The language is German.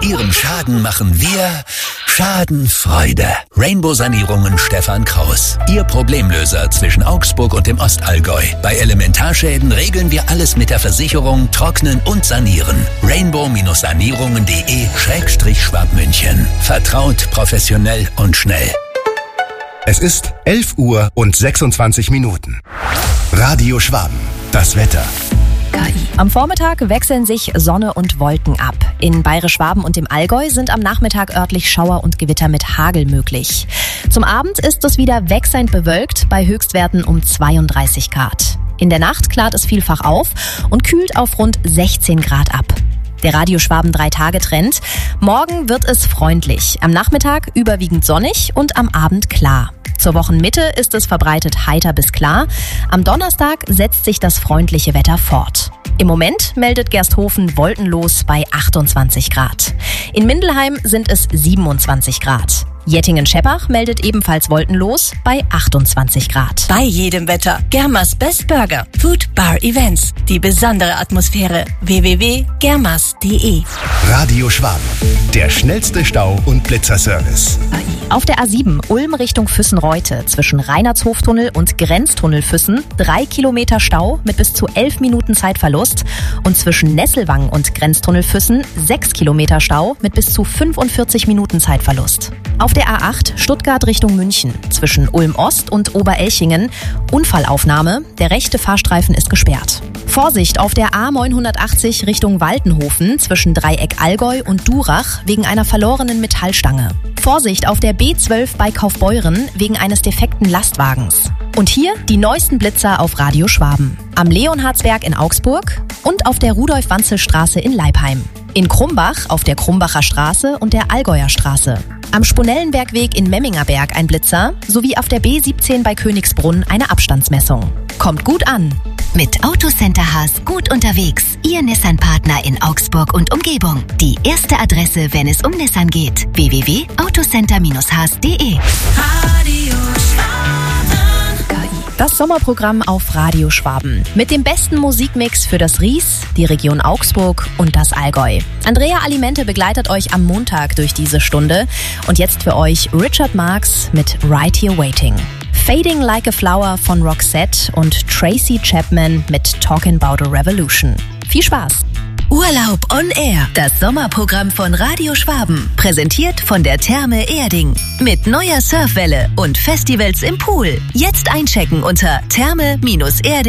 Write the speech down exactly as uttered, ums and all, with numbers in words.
Ihrem Schaden machen wir Schadenfreude. Rainbow Sanierungen Stefan Kraus. Ihr Problemlöser zwischen Augsburg und dem Ostallgäu. Bei Elementarschäden regeln wir alles mit der Versicherung, trocknen und sanieren. rainbow sanierungen punkt de Schrägstrich Schwabmünchen. Vertraut, professionell und schnell. Es ist elf Uhr und sechsundzwanzig Minuten. Radio Schwaben. Das Wetter. Am Vormittag wechseln sich Sonne und Wolken ab. In Bayerisch-Schwaben und dem Allgäu sind am Nachmittag örtlich Schauer und Gewitter mit Hagel möglich. Zum Abend ist es wieder wechselnd bewölkt bei Höchstwerten um zweiunddreißig Grad. In der Nacht klart es vielfach auf und kühlt auf rund sechzehn Grad ab. Der Radio Schwaben drei Tage Trend. Morgen wird es freundlich. Am Nachmittag überwiegend sonnig und am Abend klar. Zur Wochenmitte ist es verbreitet heiter bis klar. Am Donnerstag setzt sich das freundliche Wetter fort. Im Moment meldet Gersthofen wolkenlos bei achtundzwanzig Grad. In Mindelheim sind es siebenundzwanzig Grad. Jettingen-Scheppach meldet ebenfalls wolkenlos bei achtundzwanzig Grad. Bei jedem Wetter. Germas Best Burger. Food Bar Events. Die besondere Atmosphäre. w w w punkt germas punkt de. Radio Schwaben. Der schnellste Stau- und Blitzerservice. Auf der A sieben Ulm Richtung Füssen-Reute zwischen Reinhardshoftunnel und Grenztunnel Füssen drei Kilometer Stau mit bis zu elf Minuten Zeitverlust und zwischen Nesselwang und Grenztunnel Füssen sechs Kilometer Stau mit bis zu fünfundvierzig Minuten Zeitverlust. Auf der A acht Stuttgart Richtung München zwischen Ulm-Ost und Oberelchingen Unfallaufnahme, der rechte Fahrstreifen ist gesperrt. Vorsicht auf der A neunhundertachtzig Richtung Waltenhofen zwischen Dreieck Allgäu und Durach wegen einer verlorenen Metallstange. Vorsicht auf der B zwölf bei Kaufbeuren wegen eines defekten Lastwagens. Und hier die neuesten Blitzer auf Radio Schwaben. Am Leonhardsberg in Augsburg und auf der Rudolf-Wanzel-Straße in Leipheim. In Krumbach auf der Krumbacher Straße und der Allgäuer Straße. Am Spunellenbergweg in Memmingerberg ein Blitzer sowie auf der B siebzehn bei Königsbrunn eine Abstandsmessung. Kommt gut an! Mit Autocenter Haas gut unterwegs. Ihr Nissan-Partner in Augsburg und Umgebung. Die erste Adresse, wenn es um Nissan geht. w w w punkt autocenter haas punkt de. Das Sommerprogramm auf Radio Schwaben. Mit dem besten Musikmix für das Ries, die Region Augsburg und das Allgäu. Andrea Alimente begleitet euch am Montag durch diese Stunde. Und jetzt für euch Richard Marx mit Right Here Waiting. Fading Like a Flower von Roxette und Tracy Chapman mit Talking About a Revolution. Viel Spaß! Urlaub on Air. Das Sommerprogramm von Radio Schwaben. Präsentiert von der Therme Erding. Mit neuer Surfwelle und Festivals im Pool. Jetzt einchecken unter therme Erding.